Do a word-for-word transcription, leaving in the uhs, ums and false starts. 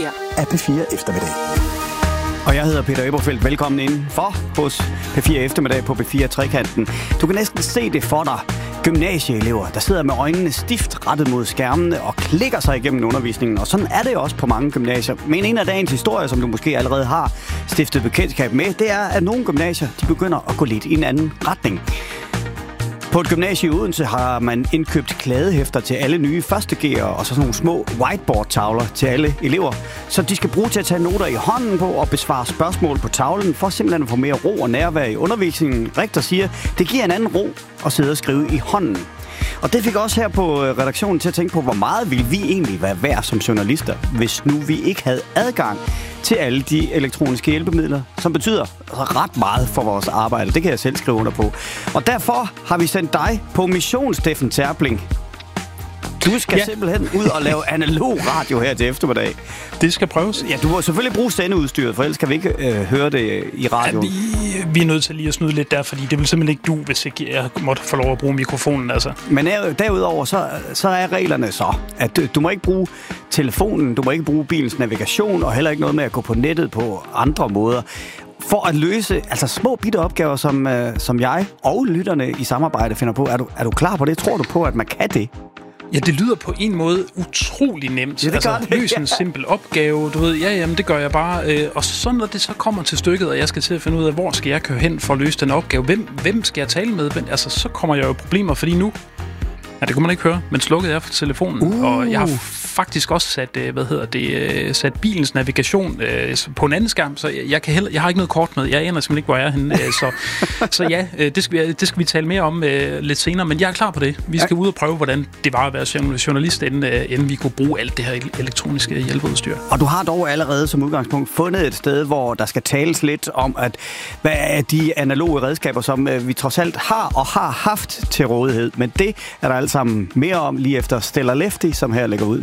her er P fire Eftermiddag. Og jeg hedder Peter Eberfeldt. Velkommen indenfor hos P fire Eftermiddag på P fire Trekanten. Du kan næsten se det for dig. Gymnasieelever, der sidder med øjnene stift rettet mod skærmene og klikker sig igennem undervisningen. Og sådan er det også på mange gymnasier. Men en af dagens historier, som du måske allerede har stiftet bekendtskab med, det er, at nogle gymnasier de begynder at gå lidt i en anden retning. På et gymnasie i Odense har man indkøbt kladehæfter til alle nye første G'ere og så sådan nogle små whiteboard-tavler til alle elever, som de skal bruge til at tage noter i hånden på og besvare spørgsmål på tavlen for simpelthen at få mere ro og nærvær i undervisningen. Rektor siger, det giver en anden ro at sidde og skrive i hånden. Og det fik også her på redaktionen til at tænke på, hvor meget ville vi egentlig være værd som journalister, hvis nu vi ikke havde adgang til alle de elektroniske hjælpemidler, som betyder ret meget for vores arbejde. Det kan jeg selv skrive under på. Og derfor har vi sendt dig på mission, Steffen Terpling. Du skal ja. simpelthen ud og lave analog radio her til eftermiddag. Det skal prøves. Ja, du må selvfølgelig bruge sendeudstyret, for ellers kan vi ikke øh, høre det i radioen. Ja, vi, vi er nødt til lige at snyde lidt der, fordi det vil simpelthen ikke du, hvis ikke jeg måtte få lov at bruge mikrofonen. Altså. Men derudover, så, så er reglerne så, at du, du må ikke bruge telefonen, du må ikke bruge bilens navigation, og heller ikke noget med at gå på nettet på andre måder. For at løse altså små bitte opgaver, som, øh, som jeg og lytterne i samarbejde finder på. Er du, er du klar på det? Tror du på, at man kan det? Ja, det lyder på en måde utrolig nemt. Ja, det altså, det. løs en simpel opgave, du ved, ja, jamen, det gør jeg bare. Øh, og så når det så kommer til stykket, og jeg skal til at finde ud af, hvor skal jeg køre hen for at løse den opgave, hvem, hvem skal jeg tale med? Men, altså, så kommer jeg jo problemer, fordi nu, ja, det kunne man ikke høre, men slukkede jeg for telefonen, uh. og jeg har faktisk også sat, hvad hedder det, sat bilens navigation øh, på en anden skærm, så jeg, jeg, kan heller, jeg har ikke noget kort med. Jeg aner simpelthen ikke, hvor jeg er henne. Øh, så, så ja, øh, det, skal vi, det skal vi tale mere om øh, lidt senere, men jeg er klar på det. Vi skal ja. ud og prøve, hvordan det var at være journalist, inden, øh, inden vi kunne bruge alt det her elektroniske hjælpeudstyr. Og du har dog allerede som udgangspunkt fundet et sted, hvor der skal tales lidt om, at hvad er de analoge redskaber, som øh, vi trods alt har og har haft til rådighed. Men det er der alt sammen mere om lige efter Stellar Lefty, som her lægger ud.